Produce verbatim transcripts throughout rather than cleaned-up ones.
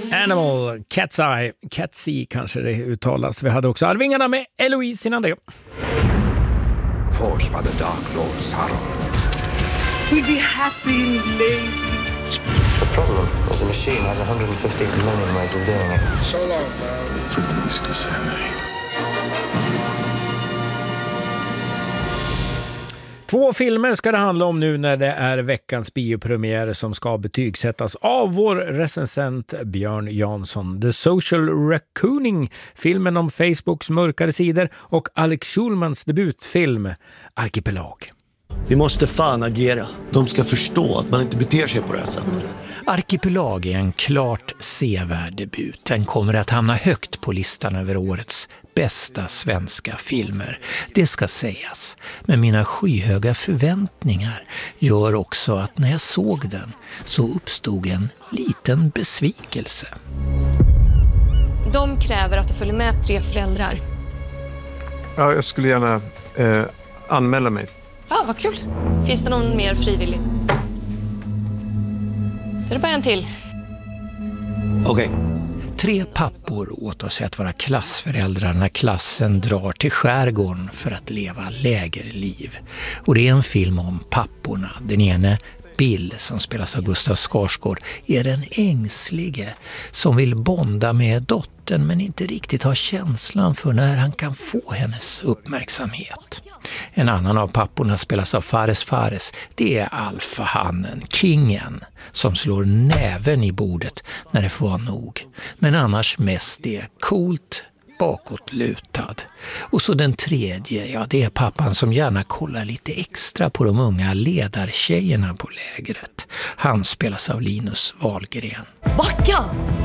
Animal, Cat's Eye, Cat's Eye kanske det uttalas. Vi hade också Arvingarna med Eloise innan det. Forged by the Dark Lord Sauron. We'd be happy and lazy. The problem is the machine has one hundred fifty million ways of doing it. So long, man. Through the risk of sanity. Två filmer ska det handla om nu när det är veckans biopremiär som ska betygsättas av vår recensent Björn Jansson. The Social Raccooning, filmen om Facebooks mörkare sidor, och Alex Schulmans debutfilm Arkipelag. Vi måste fan agera. De ska förstå att man inte beter sig på det här sättet. Arkipelag är en klart sevärd debut. Den kommer att hamna högt på listan över årets bästa svenska filmer. Det ska sägas. Men mina skyhöga förväntningar gör också att när jag såg den så uppstod en liten besvikelse. De kräver att det följer med tre föräldrar. Ja, jag skulle gärna eh, anmäla mig. Ja, ah, vad kul. Finns det någon mer frivillig? Är det bara en till? Okej. Okay. Tre pappor åtar sig att vara klassföräldrar när klassen drar till skärgården för att leva lägerliv. Och det är en film om papporna. Den ene, Bill, som spelas av Gustav Skarsgård, är den ängslige som vill bonda med dottern men inte riktigt har känslan för när han kan få hennes uppmärksamhet. En annan av papporna spelas av Fares Fares. Det är alfahannen, kingen, som slår näven i bordet när det får vara nog. Men annars mest det coolt, bakåtlutad. Och så den tredje, ja det är pappan som gärna kollar lite extra på de unga ledartjejerna på lägret. Han spelas av Linus Wahlgren. Backa!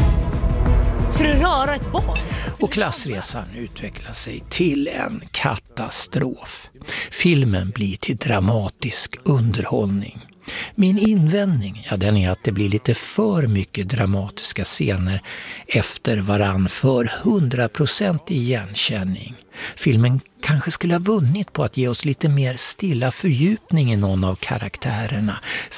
Ska du röra ett barn? Och klassresan utvecklar sig till en katastrof. Filmen blir till dramatisk underhållning. Min invändning, ja, den är att det blir lite för mycket dramatiska scener efter varann för hundra procent igenkänning. Filmen kanske skulle ha vunnit på att ge oss lite mer stilla fördjupning i någon av karaktärerna.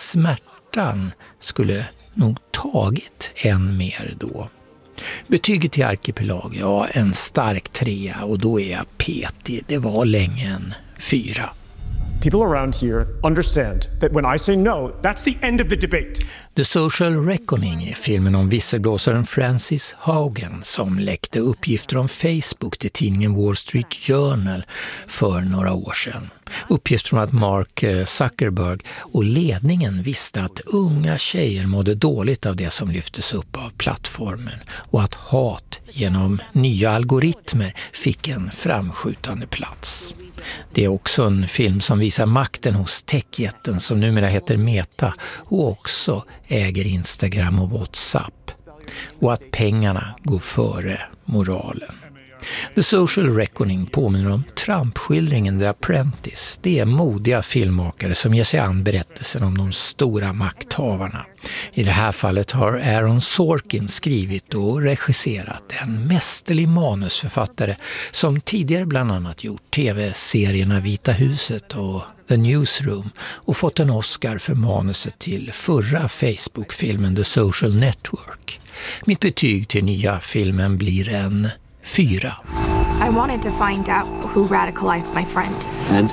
Smärtan skulle nog tagit än mer då. Betyget till Arkipelag, ja, en stark trea, och då är jag petig. Det var länge en fyra. People around here understand that when I say no, that's the end of the debate. The Social Reckoning är filmen om visselblåsaren Francis Haugen som läckte uppgifter om Facebook till tidningen Wall Street Journal för några år sedan. Uppgifter om att Mark Zuckerberg och ledningen visste att unga tjejer mådde dåligt av det som lyftes upp av plattformen och att hat genom nya algoritmer fick en framskjutande plats. Det är också en film som visar makten hos techjätten som numera heter Meta och också äger Instagram och WhatsApp. Och att pengarna går före moralen. The Social Reckoning påminner om Trump-skildringen The Apprentice. Det är modiga filmmakare som ger sig an berättelsen om de stora makthavarna. I det här fallet har Aaron Sorkin skrivit och regisserat, en mästerlig manusförfattare som tidigare bland annat gjort tv-serierna Vita huset och The Newsroom och fått en Oscar för manuset till förra Facebook-filmen The Social Network. Mitt betyg till nya filmen blir en fyra. I wanted to find out who radicalized my friend. And?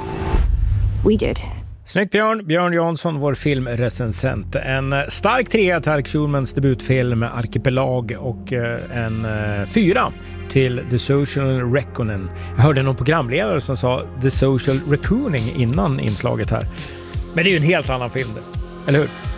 We did. Snyggt Björn, Björn Jansson, vår filmrecensent. En stark trea till Alex Schulmans debutfilm Arkipelag och en fyra till The Social Reckoning. Jag hörde någon programledare som sa The Social Raccooning innan inslaget här. Men det är ju en helt annan film, eller hur?